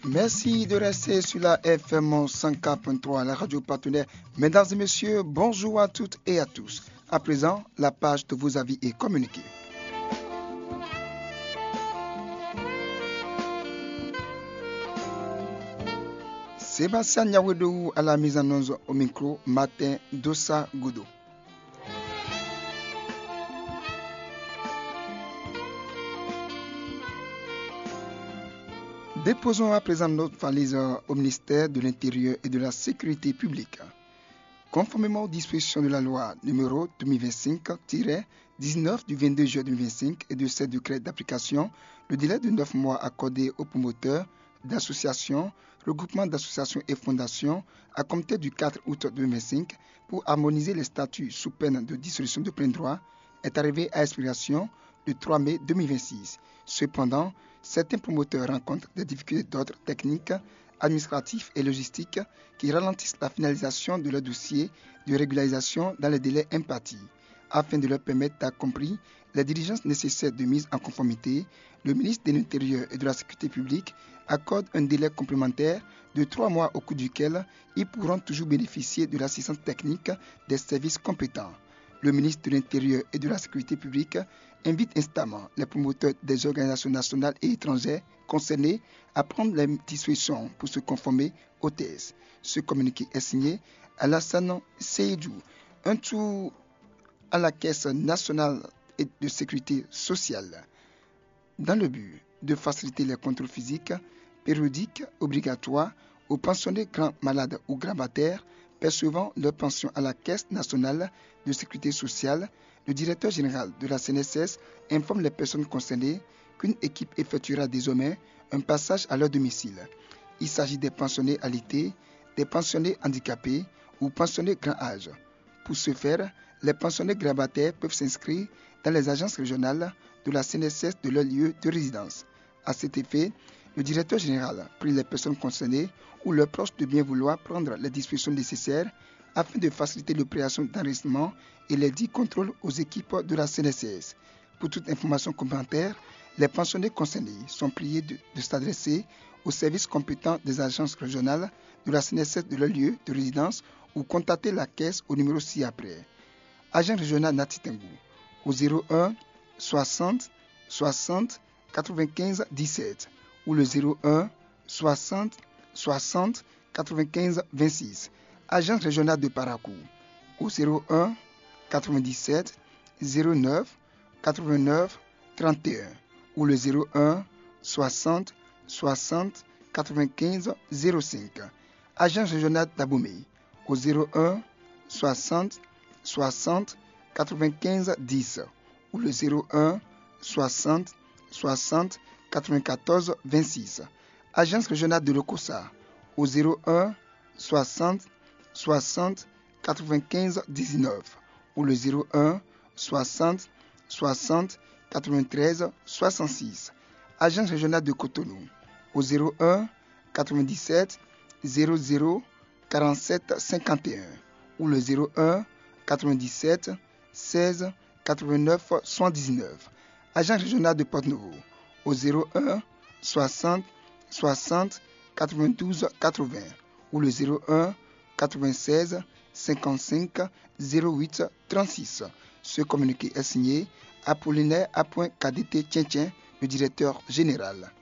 Merci de rester sur la FM 104.3, la radio partenaire. Mesdames et messieurs, bonjour à toutes et à tous. À présent, la page de vos avis est communiquée. Sébastien Niawedou à la mise en onde au micro, Martin Dossa Goudou. Déposons à présent notre valise au ministère de l'Intérieur et de la Sécurité publique. Conformément aux dispositions de la loi numéro 2025-19 du 22 juillet 2025 et de ses décrets d'application, le délai de 9 mois accordé aux promoteurs d'associations, regroupements d'associations et fondations à compter du 4 août 2025 pour harmoniser les statuts sous peine de dissolution de plein droit est arrivé à expiration le 3 mai 2026. Cependant, certains promoteurs rencontrent des difficultés d'ordre technique, administratif et logistique qui ralentissent la finalisation de leur dossier de régularisation dans les délais impartis. Afin de leur permettre d'accomplir les diligences nécessaires de mise en conformité, le ministre de l'Intérieur et de la Sécurité publique accorde un délai complémentaire de 3 mois au cours duquel ils pourront toujours bénéficier de l'assistance technique des services compétents. Le ministre de l'Intérieur et de la Sécurité publique invite instamment les promoteurs des organisations nationales et étrangères concernés à prendre les dispositions pour se conformer aux thèses. Ce communiqué est signé Alassane Seydou. Un tour à la Caisse nationale de sécurité sociale dans le but de faciliter les contrôles physiques périodiques obligatoires aux pensionnés grands malades ou gravataires percevant leur pension à la Caisse nationale de sécurité sociale. Le directeur général de la CNSS informe les personnes concernées qu'une équipe effectuera désormais un passage à leur domicile. Il s'agit des pensionnés alités, des pensionnés handicapés ou pensionnés grand âge. Pour ce faire, les pensionnés gravataires peuvent s'inscrire dans les agences régionales de la CNSS de leur lieu de résidence. À cet effet, le directeur général prie les personnes concernées ou leurs proches de bien vouloir prendre les dispositions nécessaires afin de faciliter l'opération d'enregistrement et les 10 contrôles aux équipes de la CNSS. Pour toute information complémentaire, les pensionnés concernés sont priés de s'adresser aux services compétents des agences régionales de la CNSS de leur lieu de résidence ou contacter la caisse au numéro ci-après. Agent régional Nati Tengou au 01 60 60 95 17 ou le 01 60 60 95 26. Agence régionale de Parakou au 01 97 09 89 31 ou le 01 60 60 95 05. Agence régionale d'Abomey au 01 60 60 95 10 ou le 01 60 60 94 26. Agence régionale de Lokossa au 01 60 60 95 19 ou le 01 60 60 93 66. Agence régionale de Cotonou au 01 97 00 47 51 ou le 01 97 16 89 79. Agence régionale de Porto-Novo au 01 60 60 92 80 ou le 01 96 55 08 36. Ce communiqué est signé Apollinaire A.KDT Tchentchen, le directeur général.